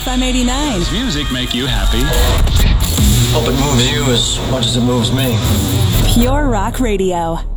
FM 89. Does music make you happy? Hope it moves you as much as it moves me. Pure Rock Radio.